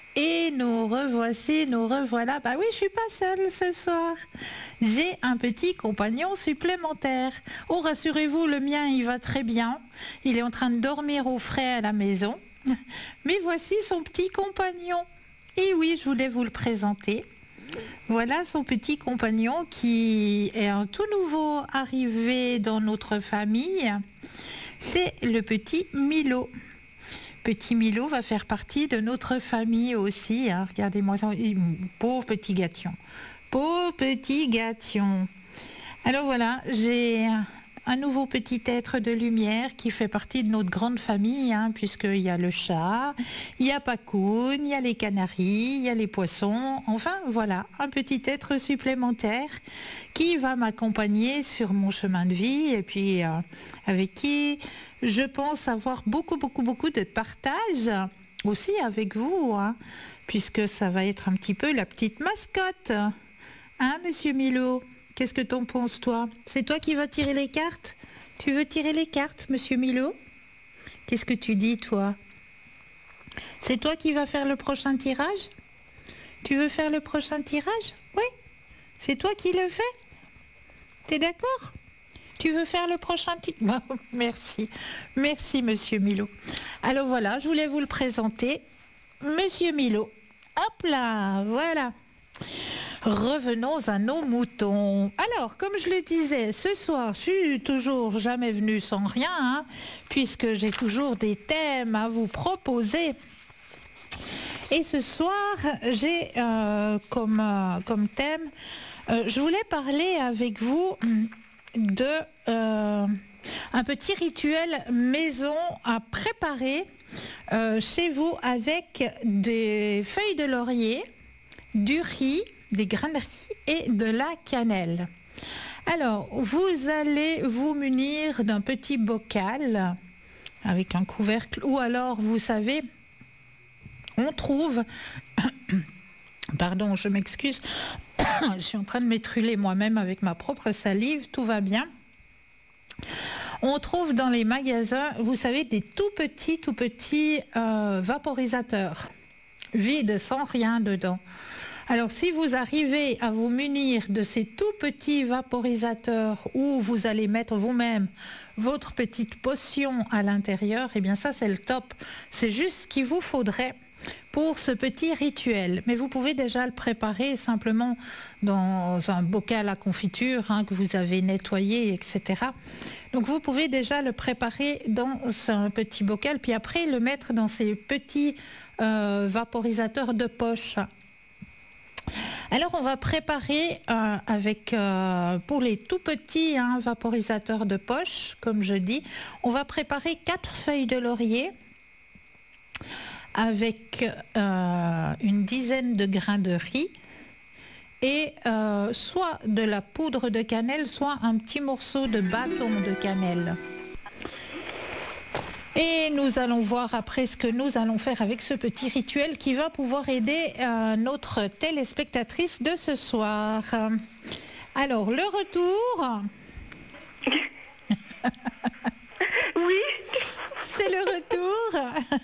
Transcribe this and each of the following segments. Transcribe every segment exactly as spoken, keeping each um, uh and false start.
Et nous revoici, nous revoilà. Bah oui, je suis pas seule ce soir. J'ai un petit compagnon supplémentaire. Oh, rassurez-vous, le mien, il va très bien. Il est en train de dormir au frais à la maison. Mais voici son petit compagnon. Et oui, je voulais vous le présenter. Voilà son petit compagnon qui est un tout nouveau arrivé dans notre famille. C'est le petit Milo. Petit Milo va faire partie de notre famille aussi. Hein. Regardez-moi ça. Pauvre petit gâtion. Pauvre petit gâtion. Alors voilà, j'ai un nouveau petit être de lumière qui fait partie de notre grande famille, hein, puisqu'il y a le chat, il y a Pacoun, il y a les canaris, il y a les poissons. Enfin voilà, un petit être supplémentaire qui va m'accompagner sur mon chemin de vie et puis euh, avec qui je pense avoir beaucoup, beaucoup, beaucoup de partage aussi avec vous, hein, puisque ça va être un petit peu la petite mascotte. Hein, monsieur Milo? Qu'est-ce que t'en penses, toi? C'est toi qui vas tirer les cartes? Tu veux tirer les cartes, monsieur Milo? Qu'est-ce que tu dis, toi? C'est toi qui vas faire le prochain tirage? Tu veux faire le prochain tirage? Oui. C'est toi qui le fais? T'es d'accord? Tu veux faire le prochain tirage? Merci. Merci, monsieur Milo. Alors voilà, je voulais vous le présenter. Monsieur Milo. Hop là, voilà. Revenons à nos moutons. Alors, comme je le disais, ce soir, je suis toujours jamais venue sans rien, hein, puisque j'ai toujours des thèmes à vous proposer. Et ce soir, j'ai euh, comme, euh, comme thème, euh, je voulais parler avec vous de euh, un petit rituel maison à préparer euh, chez vous avec des feuilles de laurier, du riz, des grains de riz et de la cannelle. Alors, vous allez vous munir d'un petit bocal avec un couvercle, ou alors, vous savez, on trouve, pardon, je m'excuse, je suis en train de m'étruler moi-même avec ma propre salive, tout va bien. On trouve dans les magasins, vous savez, des tout petits, tout petits euh, vaporisateurs, vides, sans rien dedans. Alors, si vous arrivez à vous munir de ces tout petits vaporisateurs où vous allez mettre vous-même votre petite potion à l'intérieur, eh bien ça, c'est le top. C'est juste ce qu'il vous faudrait pour ce petit rituel. Mais vous pouvez déjà le préparer simplement dans un bocal à confiture hein, que vous avez nettoyé, et cetera. Donc, vous pouvez déjà le préparer dans un petit bocal, puis après le mettre dans ces petits euh, vaporisateurs de poche. Alors on va préparer euh, avec, euh, pour les tout petits hein, vaporisateurs de poche, comme je dis, on va préparer quatre feuilles de laurier avec euh, une dizaine de grains de riz et euh, soit de la poudre de cannelle, soit un petit morceau de bâton de cannelle. Et nous allons voir après ce que nous allons faire avec ce petit rituel qui va pouvoir aider euh, notre téléspectatrice de ce soir. Alors, le retour. Oui. C'est le retour.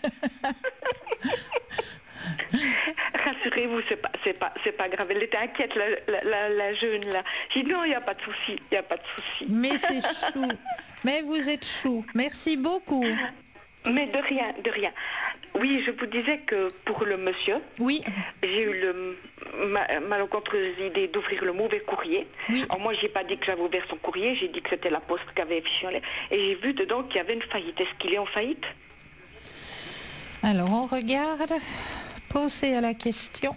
Rassurez-vous, c'est pas, c'est pas, c'est pas grave. Elle était inquiète, la, la, la, la jeune là. J'ai dit non, il n'y a pas de souci, il n'y a pas de souci. Mais c'est chou. Mais vous êtes chou. Merci beaucoup. Mais de rien, de rien. Oui, je vous disais que pour le monsieur, oui. J'ai eu le, ma, malencontreuse idée d'ouvrir le mauvais courrier. Oui. Alors moi, j'ai pas dit que j'avais ouvert son courrier, j'ai dit que c'était la poste qui avait affiché en l'air. Et j'ai vu dedans qu'il y avait une faillite. Est-ce qu'il est en faillite? Alors, on regarde. Pensez à la question.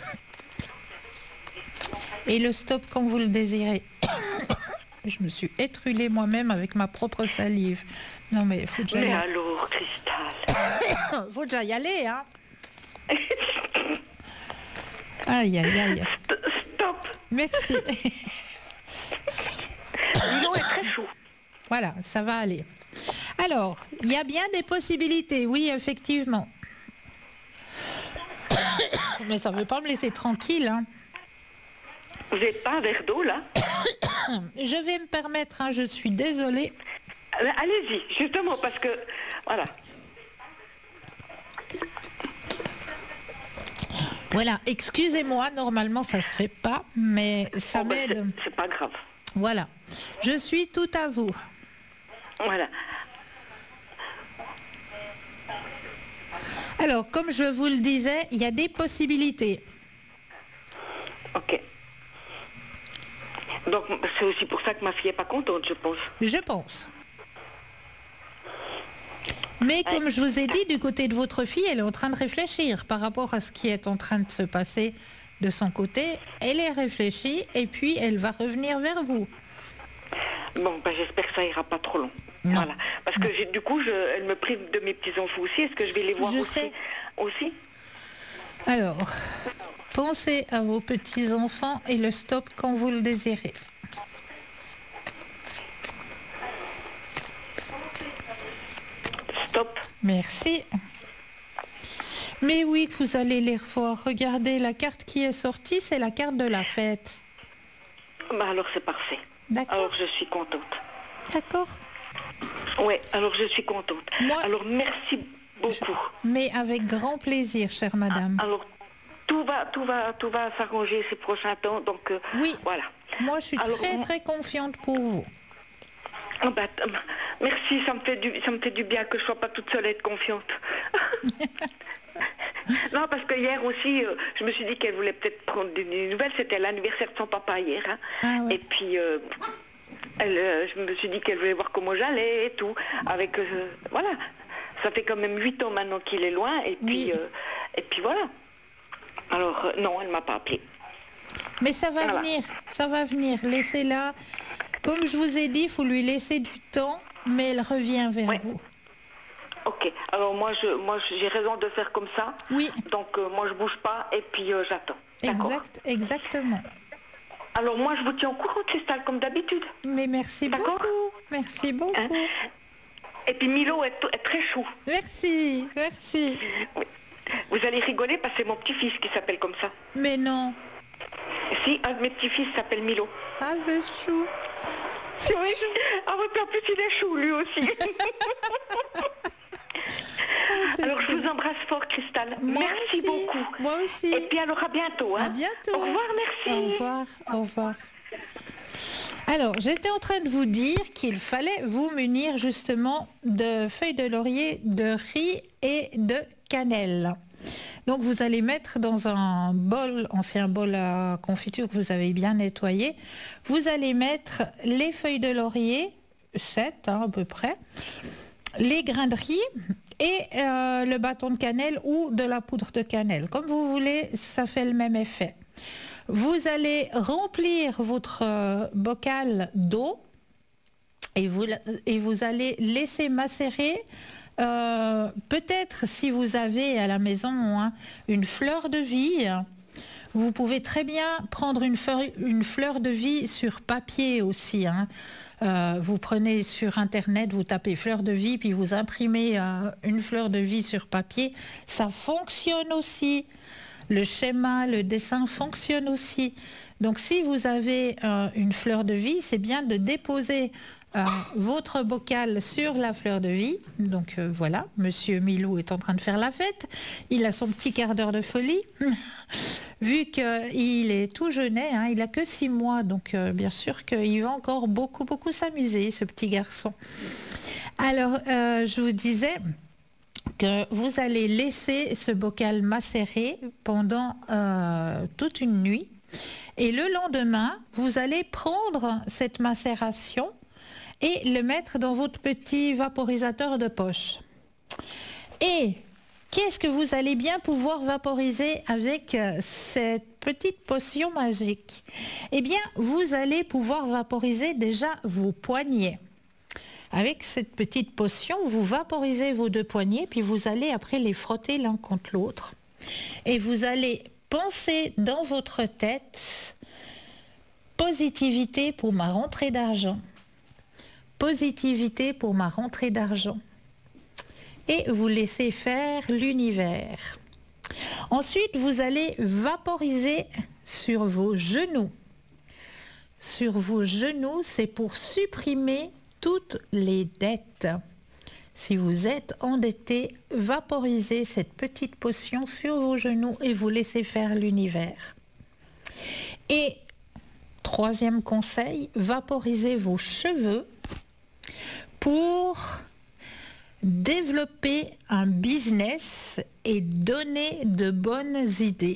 Et le stop quand vous le désirez. Je me suis étrulée moi-même avec ma propre salive. Non mais il faut déjà... Mais y... alors, Cristal. faut déjà y aller, hein. Aïe, aïe, aïe. Stop. Merci. L'eau est très chaud. Voilà, ça va aller. Alors, il y a bien des possibilités, oui, effectivement. Mais ça ne veut pas me laisser tranquille, hein. Vous n'êtes pas un verre d'eau, là? Je vais me permettre, hein, je suis désolée. Allez-y, justement, parce que... Voilà. Voilà, excusez-moi, normalement ça se fait pas, mais ça Oh, ben, m'aide. c'est- c'est pas grave. Voilà, je suis tout à vous. Voilà. Alors, comme je vous le disais, il y a des possibilités. Ok. Donc c'est aussi pour ça que ma fille est pas contente, je pense. Je pense. Mais comme je vous ai dit, du côté de votre fille, elle est en train de réfléchir par rapport à ce qui est en train de se passer de son côté. Elle est réfléchie et puis elle va revenir vers vous. Bon, ben, j'espère que ça ira pas trop long. Non. Voilà. Parce que j'ai- du coup, je, elle me prive de mes petits-enfants aussi. Est-ce que je vais les voir Je aussi, sais. aussi Alors, pensez à vos petits-enfants et le stop quand vous le désirez. Stop. Merci. Mais oui, que vous allez les revoir. Regardez, la carte qui est sortie, c'est la carte de la fête. Ben, alors c'est parfait. D'accord. Alors je suis contente. D'accord. Oui, alors je suis contente. Moi- Alors merci beaucoup. Mais avec grand plaisir, chère madame. Alors tout va, tout va, tout va s'arranger ces prochains temps. Donc euh, Oui. voilà. Moi, je suis Alors, très, moi- très confiante pour vous. Ah ben, euh, merci, ça me fait du, ça me fait du bien que je sois pas toute seule à être confiante. Non, parce que hier aussi, euh, je me suis dit qu'elle voulait peut-être prendre des, des nouvelles. C'était l'anniversaire de son papa hier. Hein. Ah ouais. Et puis, euh, elle, euh, je me suis dit qu'elle voulait voir comment j'allais et tout. Avec, euh, voilà, ça fait quand même huit ans maintenant qu'il est loin. Et puis, Oui. euh, et puis voilà. Alors, euh, non, elle m'a pas appelé. Mais ça va Voilà. venir, ça va venir. Laissez-la. Comme je vous ai dit, il faut lui laisser du temps, mais elle revient vers Ouais. vous. Ok, alors moi, je, moi j'ai raison de faire comme ça. Oui. Donc, euh, moi, je bouge pas et puis euh, j'attends. D'accord. Exact, exactement. Alors, moi, je vous tiens au courant, Christelle, comme d'habitude. Mais merci D'accord. beaucoup. Merci beaucoup. Hein? Et puis Milo est, est très chou. Merci, merci. Vous allez rigoler parce que c'est mon petit-fils qui s'appelle comme ça. Mais non. Si, un de mes petits-fils s'appelle Milo. Ah, c'est chou. C'est Oui. chou. Ah oui, puis en plus il est chou lui aussi. c'est Alors je chou. vous embrasse fort, Christelle. Moi Merci aussi, beaucoup. Moi aussi. Et puis alors à bientôt. Hein. À bientôt. Au revoir, merci. Au revoir, au revoir. Alors, j'étais en train de vous dire qu'il fallait vous munir justement de feuilles de laurier, de riz et de cannelle. Donc, vous allez mettre dans un bol, ancien bol à confiture que vous avez bien nettoyé, vous allez mettre les feuilles de laurier, sept hein, à peu près, les grains de riz et euh, le bâton de cannelle ou de la poudre de cannelle. Comme vous voulez, ça fait le même effet. Vous allez remplir votre euh, bocal d'eau et vous, et vous allez laisser macérer. Euh, peut-être si vous avez à la maison hein, une fleur de vie, vous pouvez très bien prendre une, feuille, une fleur de vie sur papier aussi. Hein. Euh, vous prenez sur internet, vous tapez fleur de vie, puis vous imprimez euh, une fleur de vie sur papier. Ça fonctionne aussi. Le schéma, le dessin fonctionne aussi. Donc si vous avez euh, une fleur de vie, c'est bien de déposer euh, votre bocal sur la fleur de vie. Donc euh, voilà, Monsieur Milou est en train de faire la fête. Il a son petit quart d'heure de folie. Vu qu'il est tout jeunet, hein, il a que six mois, donc euh, bien sûr qu'il va encore beaucoup, beaucoup s'amuser, ce petit garçon. Alors, euh, je vous disais que vous allez laisser ce bocal macérer pendant euh, toute une nuit. Et le lendemain, vous allez prendre cette macération et le mettre dans votre petit vaporisateur de poche. Et qu'est-ce que vous allez bien pouvoir vaporiser avec cette petite potion magique? Eh bien, vous allez pouvoir vaporiser déjà vos poignets. Avec cette petite potion, vous vaporisez vos deux poignets, puis vous allez après les frotter l'un contre l'autre. Et vous allez penser dans votre tête, positivité pour ma rentrée d'argent. Positivité pour ma rentrée d'argent. Et vous laissez faire l'univers. Ensuite, vous allez vaporiser sur vos genoux. Sur vos genoux, c'est pour supprimer toutes les dettes. Si vous êtes endetté, vaporisez cette petite potion sur vos genoux et vous laissez faire l'univers. Et troisième conseil, vaporisez vos cheveux pour développer un business et donner de bonnes idées.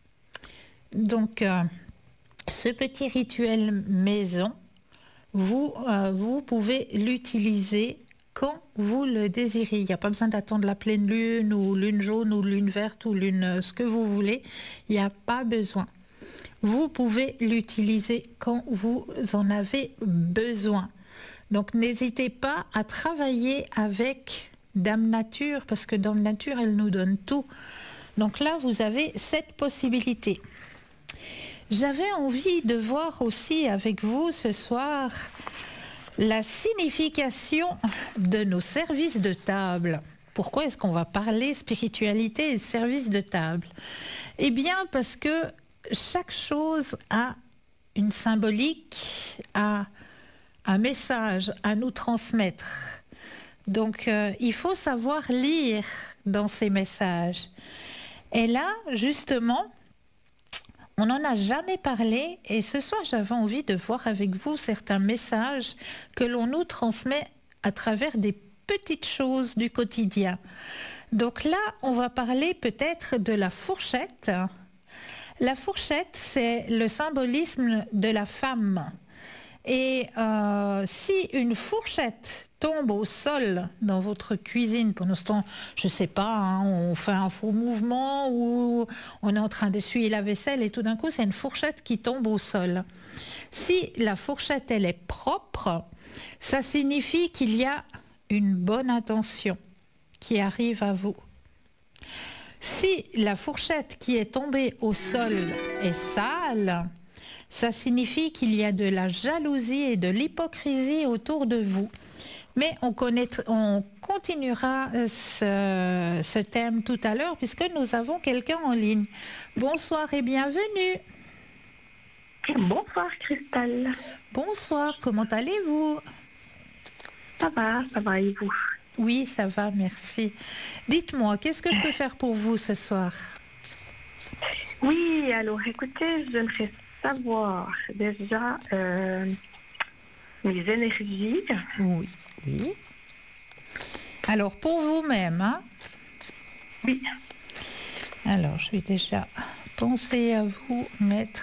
Donc, euh, ce petit rituel maison, vous, euh, vous pouvez l'utiliser quand vous le désirez. Il n'y a pas besoin d'attendre la pleine lune ou lune jaune ou lune verte ou lune ce que vous voulez. Il n'y a pas besoin. Vous pouvez l'utiliser quand vous en avez besoin. Donc n'hésitez pas à travailler avec Dame Nature, parce que Dame Nature, elle nous donne tout. Donc là, vous avez cette possibilité. J'avais envie de voir aussi avec vous ce soir la signification de nos services de table. Pourquoi est-ce qu'on va parler spiritualité et services de table? Eh bien, parce que chaque chose a une symbolique, a un message à nous transmettre. Donc, euh, il faut savoir lire dans ces messages. Et là, justement, on n'en a jamais parlé et ce soir, j'avais envie de voir avec vous certains messages que l'on nous transmet à travers des petites choses du quotidien. Donc là, on va parler peut-être de la fourchette. La fourchette, c'est le symbolisme de la femme. Et euh, si une fourchette tombe au sol dans votre cuisine, pendant ce temps, je ne sais pas, hein, on fait un faux mouvement ou on est en train d'essuyer la vaisselle et tout d'un coup, c'est une fourchette qui tombe au sol. Si la fourchette, elle est propre, ça signifie qu'il y a une bonne intention qui arrive à vous. Si la fourchette qui est tombée au sol est sale, ça signifie qu'il y a de la jalousie et de l'hypocrisie autour de vous. Mais on, connaît, on continuera ce, ce thème tout à l'heure puisque nous avons quelqu'un en ligne. Bonsoir et bienvenue. Bonsoir Christelle. Bonsoir, comment allez-vous? Ça va, ça va et vous? Oui, ça va, merci. Dites-moi, qu'est-ce que je peux faire pour vous ce soir? Oui, alors écoutez, j'aimerais savoir déjà euh, mes énergies. Oui, oui. Alors, pour vous-même, hein? Oui. Alors, je vais déjà penser à vous mettre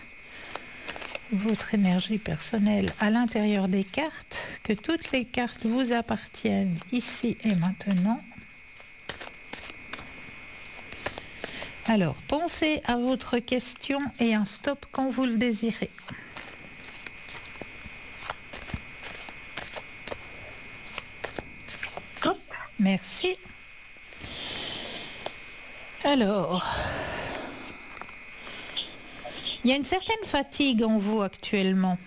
votre énergie personnelle à l'intérieur des cartes, que toutes les cartes vous appartiennent ici et maintenant. Alors, pensez à votre question et un stop quand vous le désirez. Stop. Merci. Alors, il y a une certaine fatigue en vous actuellement.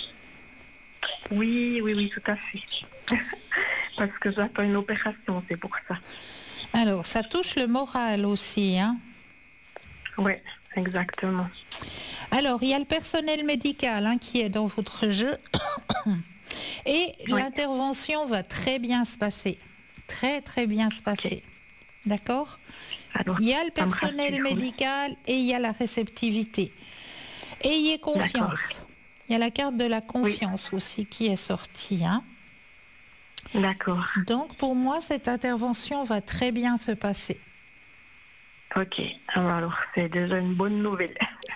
Oui, oui, oui, tout à fait. Parce que j'attends une opération, c'est pour ça. Alors, ça touche le moral aussi, hein? Oui, exactement. Alors, il y a le personnel médical hein, qui est dans votre jeu. Et Oui. l'intervention va très bien se passer. Très, très bien se passer. Okay. D'accord? Alors, il y a le ça me personnel rassure, oui. médical et il y a la réceptivité. Ayez confiance. D'accord. Il y a la carte de la confiance oui. aussi qui est sortie. Hein. D'accord. Donc, pour moi, cette intervention va très bien se passer. Ok. Alors, c'est déjà une bonne nouvelle.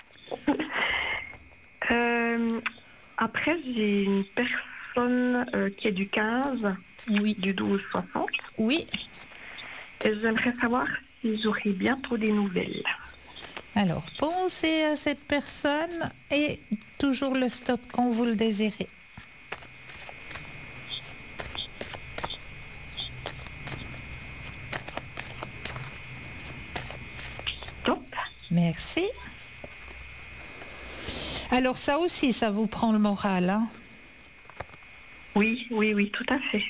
euh, après, j'ai une personne euh, qui est du quinze, oui. du douze soixante. Oui. Et j'aimerais savoir si j'aurai bientôt des nouvelles. Alors, pensez à cette personne et toujours le stop quand vous le désirez. Stop. Merci. Alors ça aussi, ça vous prend le moral, hein? Oui, oui, oui, tout à fait.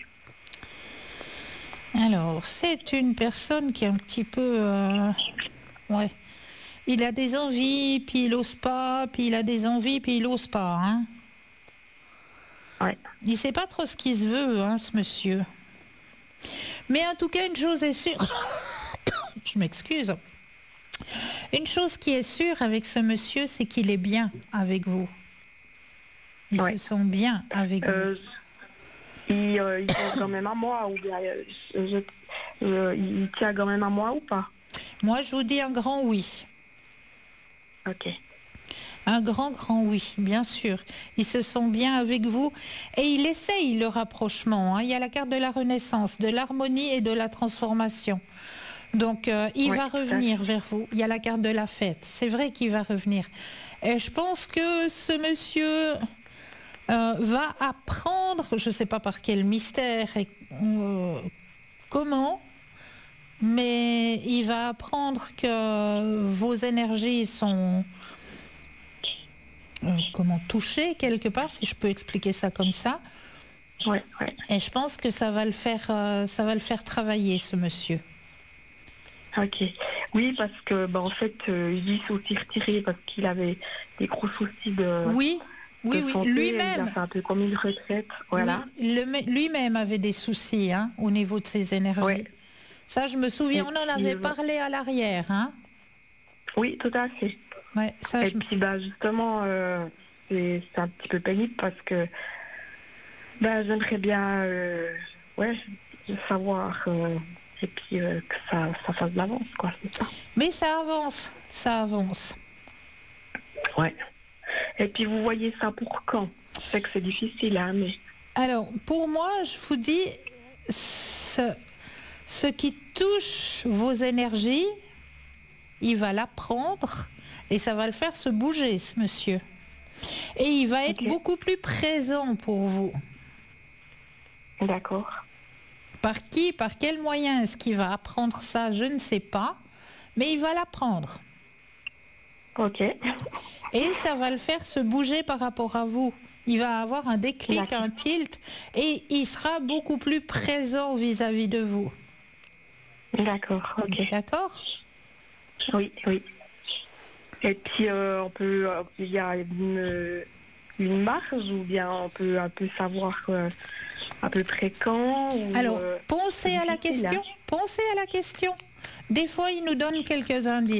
Alors, c'est une personne qui est un petit peu... Euh, ouais. Il a des envies, puis il n'ose pas, puis il a des envies, puis il n'ose pas. Hein. Ouais. Il ne sait pas trop ce qu'il se veut, hein, ce monsieur. Mais en tout cas, une chose est sûre, je m'excuse, une chose qui est sûre avec ce monsieur, c'est qu'il est bien avec vous. Il Ouais. se sent bien avec Euh, vous. il, euh, il pense quand même à moi ou bien euh, je- je- je- il tient quand même à moi ou pas? Moi, je vous dis un grand oui. Ok. Un grand, grand oui, bien sûr. Il se sent bien avec vous et il essaye le rapprochement. Hein. Il y a la carte de la renaissance, de l'harmonie et de la transformation. Donc, euh, il Ouais, va tout à revenir fait. vers vous. Il y a la carte de la fête. C'est vrai qu'il va revenir. Et je pense que ce monsieur euh, va apprendre, je ne sais pas par quel mystère et euh, comment, mais il va apprendre que vos énergies sont euh, comment touchées quelque part, si je peux expliquer ça comme ça. Ouais, ouais. Et je pense que ça va le faire, euh, ça va le faire travailler, ce monsieur. Ok. Oui, parce que bah, en fait, euh, il s'est aussi retiré parce qu'il avait des gros soucis de, Oui, oui, de oui, santé. Il a lui-même. fait un peu comme une retraite. Voilà. Oui, le- lui-même avait des soucis hein, au niveau de ses énergies. Ouais. Ça, je me souviens, Et on en puis, avait euh, parlé à l'arrière. Hein. Oui, tout à fait. Ouais, ça, Et je... puis bah justement, euh, c'est c'est un petit peu pénible parce que bah, j'aimerais bien euh, ouais, savoir euh, et puis euh, que ça, ça fasse de l'avance, quoi, c'est ça. Mais ça avance, ça avance. Ouais. Et puis vous voyez ça pour quand? Je sais que c'est difficile, hein, mais Alors, pour moi, je vous dis, ce, ce qui touche vos énergies, il va l'apprendre et ça va le faire se bouger, ce monsieur. Et il va être Ok. beaucoup plus présent pour vous. d'accord. Par qui, par quel moyen est-ce qu'il va apprendre ça, je ne sais pas, mais il va l'apprendre. Ok. Et ça va le faire se bouger par rapport à vous. Il va avoir un déclic, D'accord. un tilt, et il sera beaucoup plus présent vis-à-vis de vous. D'accord, ok. D'accord ? Oui, oui. Et puis euh, on peut euh, il y a une, une marge ou bien on peut un peu savoir euh, à peu près quand ou, Alors, euh, pensez c'est à la difficile, question. hein. Pensez à la question. Des fois, il nous donne quelques indices.